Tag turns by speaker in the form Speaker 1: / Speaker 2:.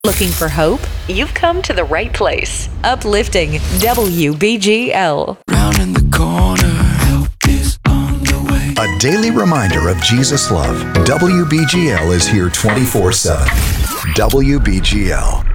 Speaker 1: Looking for hope? You've come to the right place. Uplifting WBGL.
Speaker 2: Round in the corner, help is on the way.
Speaker 3: A daily reminder of Jesus' love. WBGL is here 24/7. WBGL.